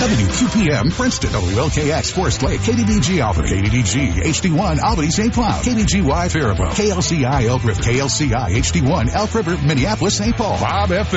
WQPM Princeton, WLKX Forest Lake, KDDG Alfred, KDDG HD1 Albany St. Cloud, KDGY Faribault, KLCI Elk River, KLCI HD1 Elk River, Minneapolis St. Paul, Bob FM.